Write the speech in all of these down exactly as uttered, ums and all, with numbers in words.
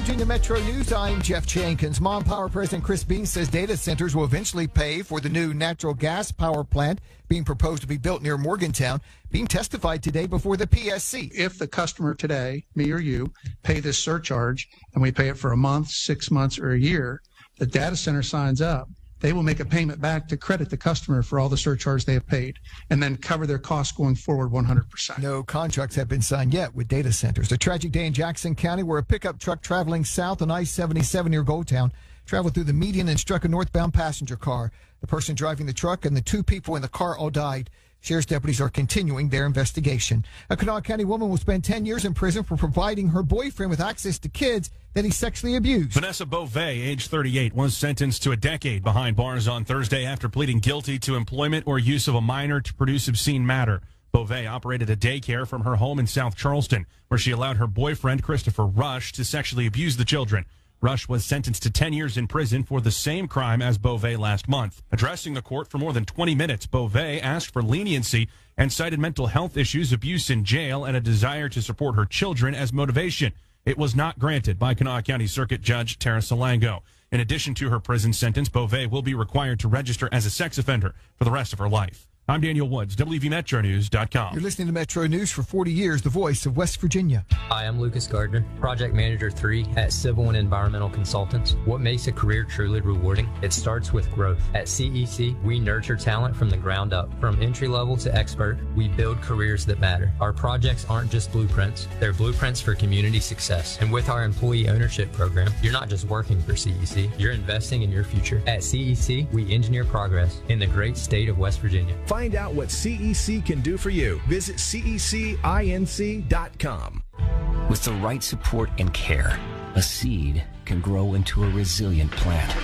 Virginia Metro News, I'm Jeff Jenkins. Mom Power President Chris Bean says data centers will eventually pay for the new natural gas power plant being proposed to be built near Morgantown. Bean testified today before the P S C. If the customer today, me or you, pay this surcharge and we pay it for a month, six months, or a year, the data center signs up. They will make a payment back to credit the customer for all the surcharge they have paid and then cover their costs going forward one hundred percent. No contracts have been signed yet with data centers. A tragic day in Jackson County where a pickup truck traveling south on I seventy-seven near Goldtown traveled through the median and struck a northbound passenger car. The person driving the truck and the two people in the car all died. Sheriff's deputies are continuing their investigation. A Kanawha County woman will spend ten years in prison for providing her boyfriend with access to kids that he sexually abused. Vanessa Beauvais, age thirty-eight, was sentenced to a decade behind bars on Thursday after pleading guilty to employment or use of a minor to produce obscene matter. Beauvais operated a daycare from her home in South Charleston, where she allowed her boyfriend, Christopher Rush, to sexually abuse the children. Rush was sentenced to ten years in prison for the same crime as Beauvais last month. Addressing the court for more than twenty minutes, Beauvais asked for leniency and cited mental health issues, abuse in jail, and a desire to support her children as motivation. It was not granted by Kanawha County Circuit Judge Tara Salango. In addition to her prison sentence, Beauvais will be required to register as a sex offender for the rest of her life. I'm Daniel Woods, W V Metro News dot com. You're listening to Metro News for forty years, the voice of West Virginia. Hi, I'm Lucas Gardner, Project Manager three at Civil and Environmental Consultants. What makes a career truly rewarding? It starts with growth. At C E C, we nurture talent from the ground up. From entry level to expert, we build careers that matter. Our projects aren't just blueprints, they're blueprints for community success. And with our employee ownership program, you're not just working for C E C, you're investing in your future. At C E C, we engineer progress in the great state of West Virginia. Find out what C E C can do for you. Visit C E C inc dot com. With the right support and care, a seed can grow into a resilient plant.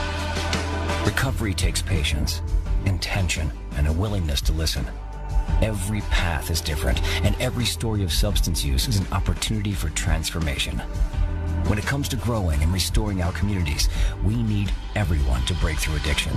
Recovery takes patience, intention, and a willingness to listen. Every path is different, and every story of substance use is an opportunity for transformation. When it comes to growing and restoring our communities, we need everyone to break through addiction.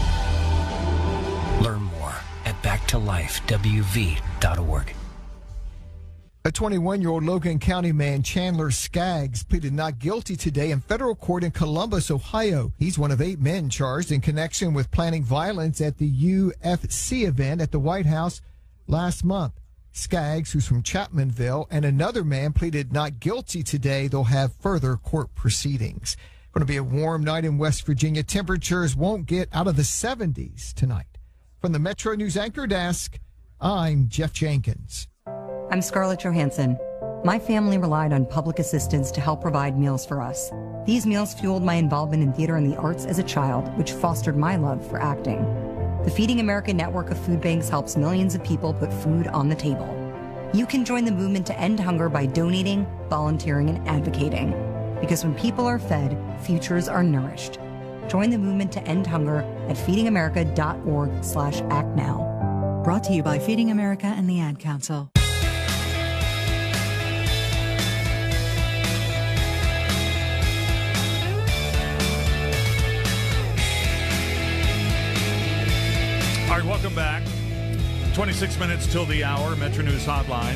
Learn more at back to life w v dot org. A twenty-one-year-old Logan County man, Chandler Skaggs, pleaded not guilty today in federal court in Columbus, Ohio. He's one of eight men charged in connection with planning violence at the U F C event at the White House last month. Skaggs, who's from Chapmanville, and another man pleaded not guilty today. They'll have further court proceedings. Going to be a warm night in West Virginia. Temperatures won't get out of the seventies tonight. From the Metro News Anchor Desk, I'm Jeff Jenkins. I'm Scarlett Johansson. My family relied on public assistance to help provide meals for us. These meals fueled my involvement in theater and the arts as a child, which fostered my love for acting. The Feeding America network of food banks helps millions of people put food on the table. You can join the movement to end hunger by donating, volunteering, and advocating. Because when people are fed, futures are nourished. Join the movement to end hunger at feeding america dot org slash act now. Brought to you by Feeding America and the Ad Council. All right, welcome back. twenty-six minutes till the hour, Metro News Hotline.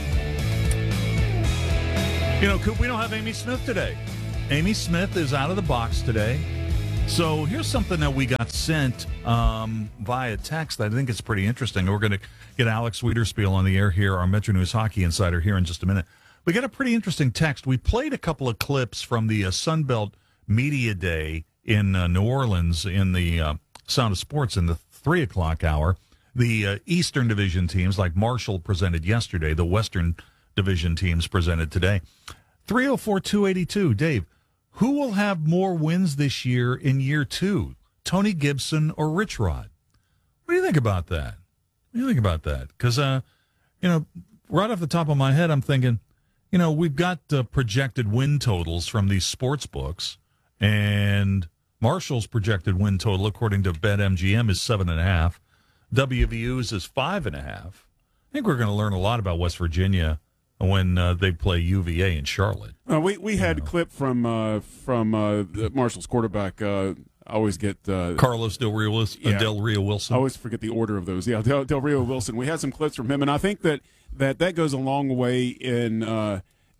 You know, we don't have Amy Smith today. Amy Smith is out of the box today. So here's something that we got sent um, via text that I think is pretty interesting. We're going to get Alex Wiederspiel on the air here, our Metro News Hockey Insider, here in just a minute. We got a pretty interesting text. We played a couple of clips from the uh, Sunbelt Media Day in uh, New Orleans in the uh, Sound of Sports in the three o'clock hour. The uh, Eastern Division teams, like Marshall, presented yesterday. The Western Division teams presented today. three oh four, two eighty-two. Dave, who will have more wins this year in year two, Tony Gibson or Rich Rod? What do you think about that? What do you think about that? Because, uh, you know, right off the top of my head, I'm thinking, you know, we've got uh, projected win totals from these sports books, and Marshall's projected win total, according to BetMGM, is seven and a half. W V U's is five and a half. I think we're going to learn a lot about West Virginia when uh, they play U V A in Charlotte. Uh, we we had know. a clip from uh, from uh, Marshall's quarterback. Uh, I always get uh, Carlos Del Rio, yeah. Del Rio Wilson. I always forget the order of those. Yeah, Del, Del Rio Wilson. We had some clips from him, and I think that that, that goes a long way in uh,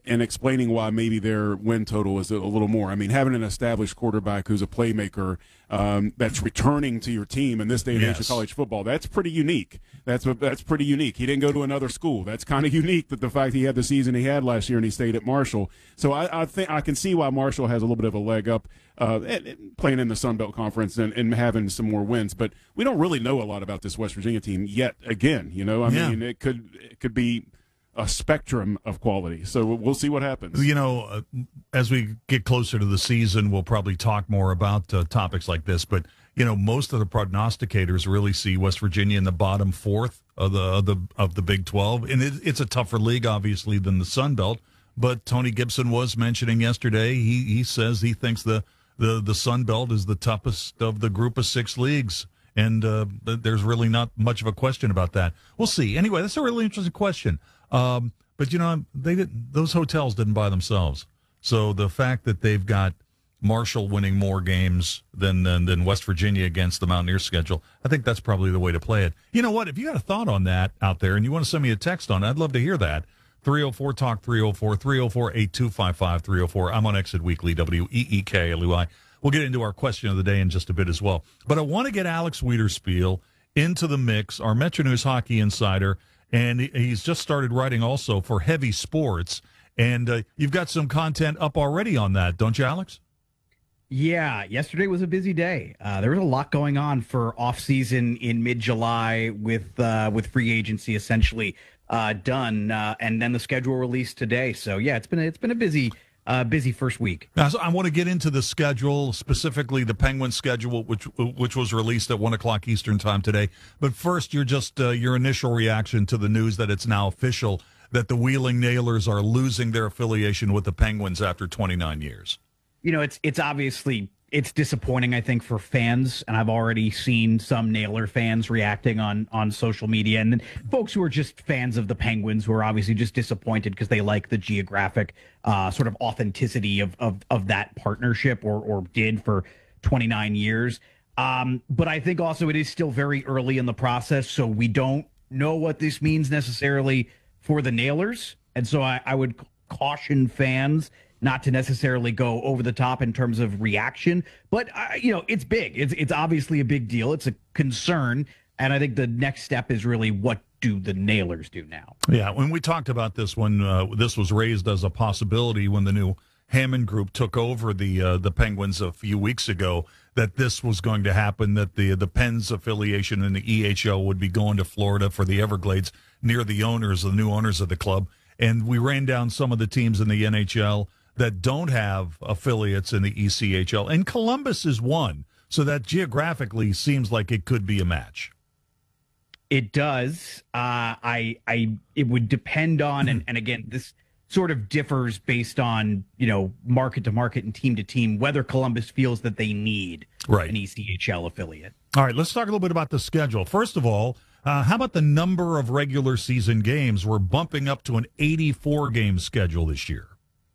and explaining why maybe their win total is a little more. I mean, having an established quarterback who's a playmaker um, that's returning to your team in this day and age Yes. of college football, that's pretty unique. That's what, that's pretty unique. He didn't go to another school. That's kind of unique, that the fact he had the season he had last year and he stayed at Marshall. So I, I think I can see why Marshall has a little bit of a leg up uh, and, and playing in the Sun Belt Conference and, and having some more wins. But we don't really know a lot about this West Virginia team yet. Again, you know, I Yeah. mean, it could it could be a spectrum of quality. So we'll see what happens. You know, uh, as we get closer to the season, we'll probably talk more about uh, topics like this. But, you know, most of the prognosticators really see West Virginia in the bottom fourth of the of the, of the Big twelve. And it, it's a tougher league, obviously, than the Sun Belt. But Tony Gibson was mentioning yesterday, he, he says he thinks the, the, the Sun Belt is the toughest of the group of six leagues. And uh, there's really not much of a question about that. We'll see. Anyway, that's a really interesting question. Um, but, you know, they didn't, those hotels didn't buy themselves. So the fact that they've got Marshall winning more games than, than than West Virginia against the Mountaineers schedule, I think that's probably the way to play it. You know what? If you got a thought on that out there and you want to send me a text on it, I'd love to hear that. three oh four talk three oh four, three oh four, eight two five five, three oh four. I'm on Exit Weekly, W E E K L U I. We'll get into our question of the day in just a bit as well. But I want to get Alex Wiederspiel into the mix, our Metro News hockey insider, and he's just started writing also for Heavy Sports. And uh, you've got some content up already on that, don't you, Alex? Yeah, yesterday was a busy day. Uh, there was a lot going on for off-season in mid-July with uh, with free agency essentially uh, done, uh, and then the schedule released today. So yeah, it's been a, it's been a busy uh, busy first week. Now, so I want to get into the schedule, specifically the Penguins schedule, which which was released at one o'clock Eastern time today. But first, you're just uh, your initial reaction to the news that it's now official that the Wheeling Nailers are losing their affiliation with the Penguins after twenty-nine years. You know, it's it's obviously it's disappointing, I think, for fans, and I've already seen some Nailer fans reacting on on social media, and then folks who are just fans of the Penguins who are obviously just disappointed because they like the geographic uh, sort of authenticity of of of that partnership, or or did for twenty-nine years. Um, but I think also it is still very early in the process, so we don't know what this means necessarily for the Nailers, and so I, I would caution fans not to necessarily go over the top in terms of reaction, but uh, you know, it's big. It's it's obviously a big deal. It's a concern, and I think the next step is really, what do the Nailers do now? Yeah, when we talked about this, when uh, this was raised as a possibility when the new Hammond Group took over the uh, the Penguins a few weeks ago, that this was going to happen, that the the Pens affiliation and the E H L would be going to Florida for the Everglades near the owners, the new owners of the club, and we ran down some of the teams in the N H L that don't have affiliates in the E C H L, and Columbus is one, so that geographically seems like it could be a match. It does. Uh, I, I, it would depend on, and, and again, this sort of differs based on, you know, market to market and team to team, whether Columbus feels that they need right. an E C H L affiliate. All right, let's talk a little bit about the schedule. First of all, uh, how about the number of regular season games? We're bumping up to an eighty-four game schedule this year.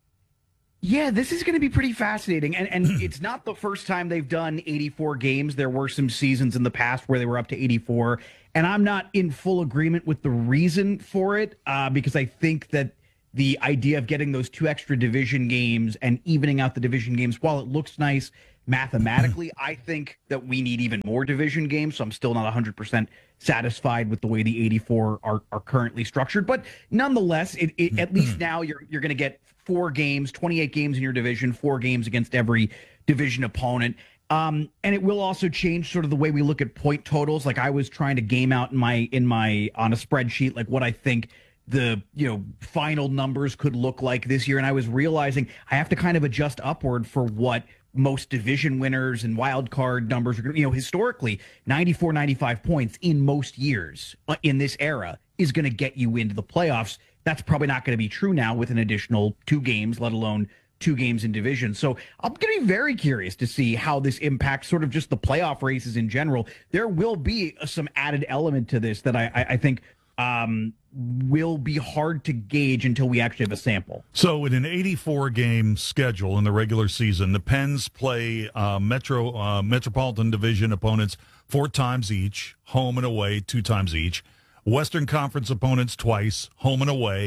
Yeah, this is going to be pretty fascinating. And and it's not the first time they've done eighty-four games. There were some seasons in the past where they were up to eighty-four. And I'm not in full agreement with the reason for it, uh, because I think that the idea of getting those two extra division games and evening out the division games, while it looks nice mathematically, I think that we need even more division games. So I'm still not one hundred percent satisfied with the way the eighty-four are, are currently structured. But nonetheless, it, it, at least now you're you're going to get four games, twenty-eight games in your division, four games against every division opponent. Um, and it will also change sort of the way we look at point totals. Like I was trying to game out in my in my on a spreadsheet, like what I think the, you know, final numbers could look like this year. And I was realizing I have to kind of adjust upward for what most division winners and wild card numbers are going to, you know, historically ninety-four, ninety-five points in most years in this era is going to get you into the playoffs. That's probably not going to be true now with an additional two games, let alone two games in division. So I'm going to be very curious to see how this impacts sort of just the playoff races in general. There will be some added element to this that I, I, I think um, will be hard to gauge until we actually have a sample. So in an eighty-four game schedule in the regular season, the Pens play uh, Metro uh, Metropolitan Division opponents four times each, home and away two times each. Western Conference opponents twice, home and away.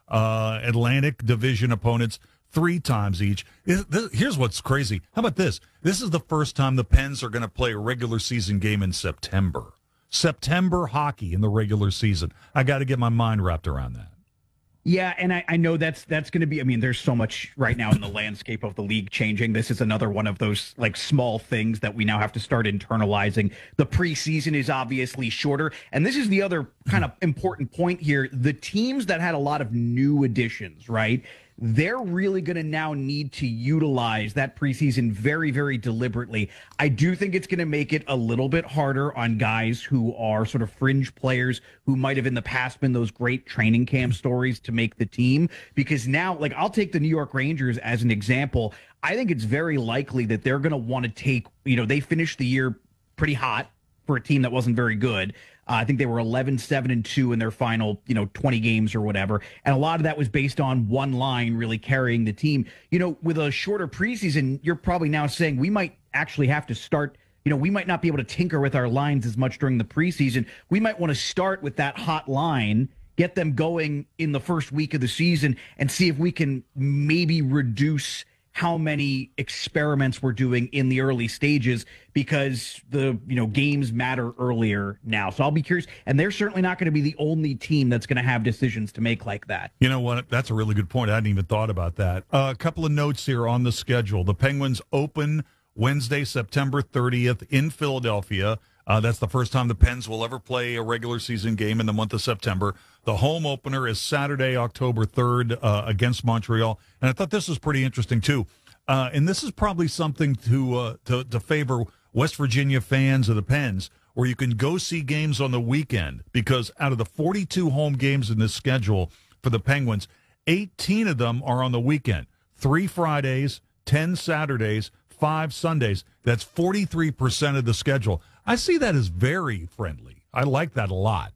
uh, Atlantic Division opponents three times each. Here's what's crazy. How about this? This is the first time the Pens are going to play a regular season game in September. September hockey in the regular season. I got to get my mind wrapped around that. Yeah, and I, I know that's that's going to be, I mean, there's so much right now in the landscape of the league changing. This is another one of those like small things that we now have to start internalizing. The preseason is obviously shorter. And this is the other kind of important point here. The teams that had a lot of new additions, right? They're really going to now need to utilize that preseason very, very deliberately. I do think it's going to make it a little bit harder on guys who are sort of fringe players who might have in the past been those great training camp stories to make the team. Because now, like, I'll take the New York Rangers as an example. I think it's very likely that they're going to want to take, you know, they finished the year pretty hot for a team that wasn't very good. Uh, I think they were eleven, seven, and two in their final, you know, twenty games or whatever. And a lot of that was based on one line really carrying the team. You know, with a shorter preseason, you're probably now saying we might actually have to start, you know, we might not be able to tinker with our lines as much during the preseason. We might want to start with that hot line, get them going in the first week of the season, and see if we can maybe reduce how many experiments we're doing in the early stages, because the, you know, games matter earlier now. So I'll be curious. And they're certainly not going to be the only team that's going to have decisions to make like that. You know what? That's a really good point. I hadn't even thought about that. Uh, a couple of notes here on the schedule. The Penguins open Wednesday, September thirtieth in Philadelphia. Uh, that's the first time the Pens will ever play a regular season game in the month of September. The home opener is Saturday, October third, uh, against Montreal. And I thought this was pretty interesting, too. Uh, and this is probably something to, uh, to to favor West Virginia fans of the Pens, where you can go see games on the weekend, because out of the forty-two home games in this schedule for the Penguins, eighteen of them are on the weekend. Three Fridays, ten Saturdays, five Sundays. That's forty-three percent of the schedule. I see that as very friendly. I like that a lot.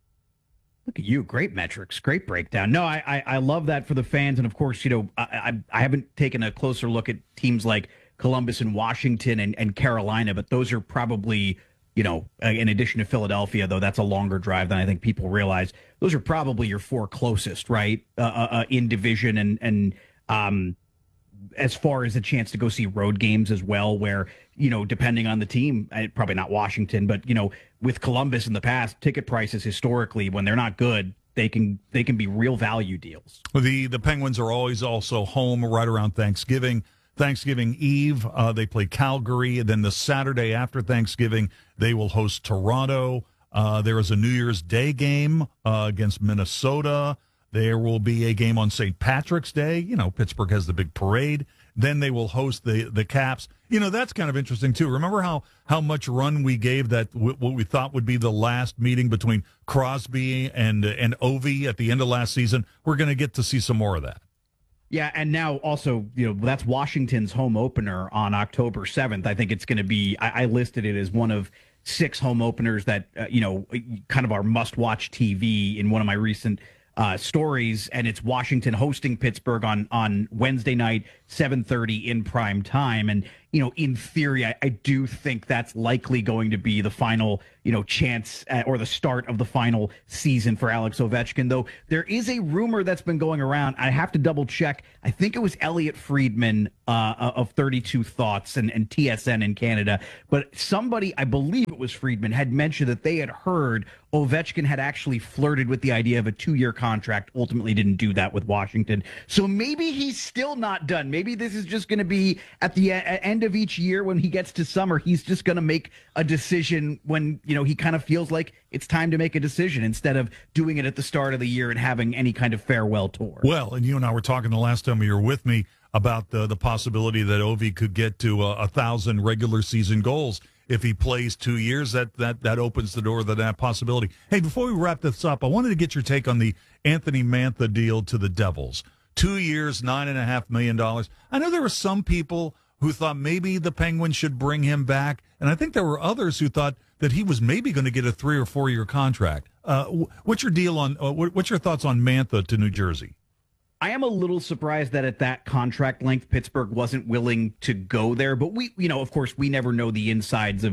Look at you. Great metrics. Great breakdown. No, I, I, I love that for the fans. And, of course, you know, I, I, I haven't taken a closer look at teams like Columbus and Washington and, and Carolina, but those are probably, you know, in addition to Philadelphia, though that's a longer drive than I think people realize. Those are probably your four closest, right, uh, uh, in division and, and um, as far as a chance to go see road games as well, where, you know, depending on the team, probably not Washington, but, you know, with Columbus in the past, ticket prices historically, when they're not good, they can they can be real value deals. The the Penguins are always also home right around Thanksgiving. Thanksgiving Eve, uh, they play Calgary. And then the Saturday after Thanksgiving, they will host Toronto. Uh, there is a New Year's Day game uh, against Minnesota. There will be a game on Saint Patrick's Day. You know, Pittsburgh has the big parade. Then they will host the, the Caps. You know, that's kind of interesting, too. Remember how, how much run we gave that w- what we thought would be the last meeting between Crosby and, and Ovi at the end of last season? We're going to get to see some more of that. Yeah, and now also, you know, that's Washington's home opener on October seventh. I think it's going to be, I, I listed it as one of six home openers that, uh, you know, kind of are must-watch T V in one of my recent Uh, stories, and it's Washington hosting Pittsburgh on on Wednesday night, seven thirty in prime time. And, you know, in theory, I, I do think that's likely going to be the final, you know, chance at, or the start of the final season for Alex Ovechkin, though there is a rumor that's been going around. I have to double check. I think it was Elliot Friedman uh, of thirty-two Thoughts and, and T S N in Canada, but somebody, I believe it was Friedman, had mentioned that they had heard Ovechkin had actually flirted with the idea of a two-year contract, ultimately didn't do that with Washington. So maybe he's still not done. Maybe this is just going to be at the a- end of each year when he gets to summer, he's just going to make a decision when, you know, he kind of feels like it's time to make a decision instead of doing it at the start of the year and having any kind of farewell tour. Well, and you and I were talking the last time you were with me about the, the possibility that Ovi could get to a, a thousand regular season goals. If he plays two years, that, that that opens the door to that possibility. Hey, before we wrap this up, I wanted to get your take on the Anthony Mantha deal to the Devils. Two years, nine and a half million dollars. I know there were some people who thought maybe the Penguins should bring him back, and I think there were others who thought that he was maybe going to get a three or four year contract. Uh, what's your deal on? Uh, what's your thoughts on Mantha to New Jersey? I am a little surprised that at that contract length, Pittsburgh wasn't willing to go there. But we, you know, of course, we never know the insides of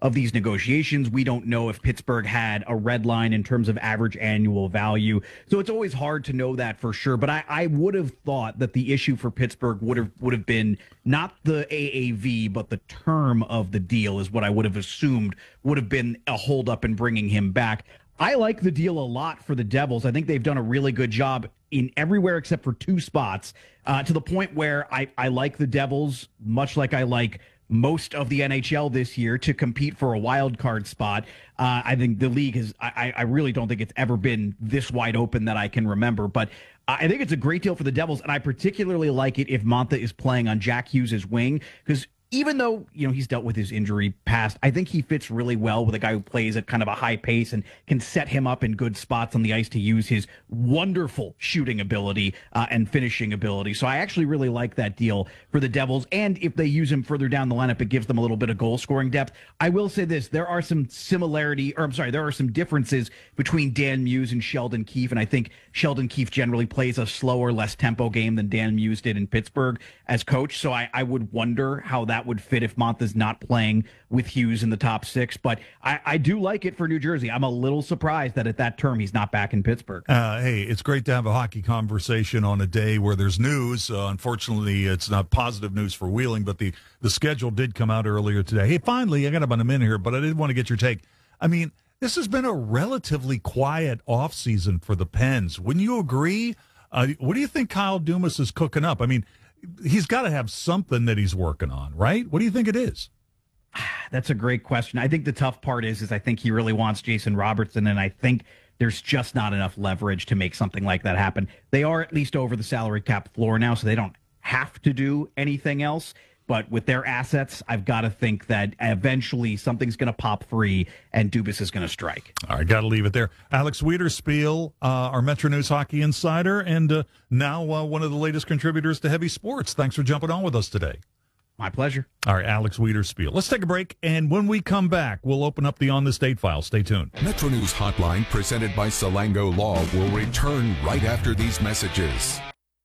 of these negotiations. We don't know if Pittsburgh had a red line in terms of average annual value. So it's always hard to know that for sure. But I, I would have thought that the issue for Pittsburgh would have would have been not the A A V, but the term of the deal is what I would have assumed would have been a holdup in bringing him back. I like the deal a lot for the Devils. I think they've done a really good job in everywhere except for two spots, uh, to the point where I, I like the Devils, much like I like most of the N H L this year, to compete for a wild card spot. Uh, I think the league has, I, I really don't think it's ever been this wide open that I can remember, but I think it's a great deal for the Devils, and I particularly like it if Mantha is playing on Jack Hughes' wing, because even though, you know, he's dealt with his injury past, I think he fits really well with a guy who plays at kind of a high pace and can set him up in good spots on the ice to use his wonderful shooting ability uh, and finishing ability. So I actually really like that deal for the Devils. And if they use him further down the lineup, it gives them a little bit of goal scoring depth. I will say this, there are some similarity, or I'm sorry, there are some differences between Dan Muse and Sheldon Keefe. And I think Sheldon Keefe generally plays a slower, less tempo game than Dan Muse did in Pittsburgh as coach. So I, I would wonder how that would fit if Mantha's not playing with Hughes in the top six. But I, I do like it for New Jersey. I'm a little surprised that at that term he's not back in Pittsburgh. Uh, hey, it's great to have a hockey conversation on a day where there's news. Uh, unfortunately, it's not positive news for Wheeling, but the, the schedule did come out earlier today. Hey, finally, I got about a minute here, but I did want to get your take. I mean, this has been a relatively quiet offseason for the Pens. Wouldn't you agree? Uh, what do you think Kyle Dumas is cooking up? I mean, he's got to have something that he's working on, right? What do you think it is? That's a great question. I think the tough part is, is I think he really wants Jason Robertson, and I think there's just not enough leverage to make something like that happen. They are at least over the salary cap floor now, so they don't have to do anything else. But with their assets, I've got to think that eventually something's going to pop free and Dubas is going to strike. All right, got to leave it there. Alex Wiederspiel, uh, our Metro News hockey insider, and uh, now uh, one of the latest contributors to Heavy Sports. Thanks for jumping on with us today. My pleasure. All right, Alex Wiederspiel. Let's take a break, and when we come back, we'll open up the On This Date file. Stay tuned. Metro News Hotline, presented by Salango Law, will return right after these messages.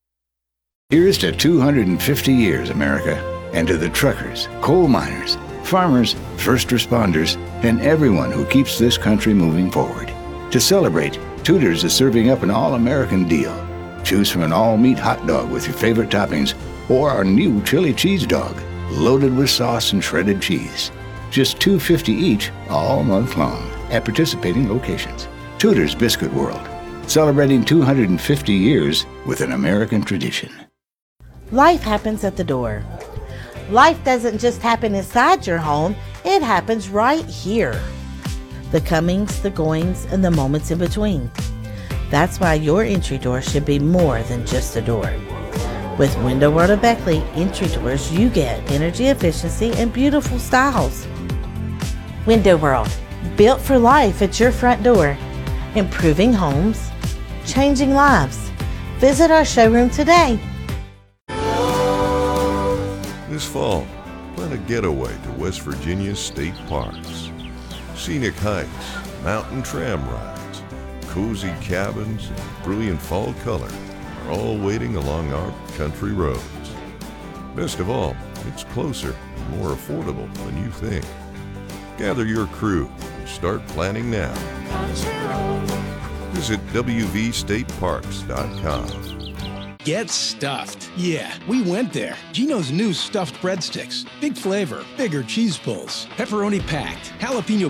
Here's to two hundred fifty years, America, and to the truckers, coal miners, farmers, first responders, and everyone who keeps this country moving forward. To celebrate, Tudor's is serving up an all-American deal. Choose from an all-meat hot dog with your favorite toppings, or our new chili cheese dog, loaded with sauce and shredded cheese. Just two dollars and fifty cents each, all month long, at participating locations. Tudor's Biscuit World, celebrating two hundred fifty years with an American tradition. Life happens at the door. Life doesn't just happen inside your home, it happens right here. The comings, the goings, and the moments in between. That's why your entry door should be more than just a door. With Window World of Beckley entry doors, you get energy efficiency and beautiful styles. Window World, built for life at your front door. Improving homes, changing lives. Visit our showroom today. This fall, plan a getaway to West Virginia's state parks. Scenic hikes, mountain tram rides, cozy cabins, and brilliant fall color are all waiting along our country roads. Best of all, it's closer and more affordable than you think. Gather your crew and start planning now. Visit W V state parks dot com. Get stuffed. Yeah, we went there. Gino's new stuffed breadsticks. Big flavor, bigger cheese pulls, pepperoni packed, jalapeno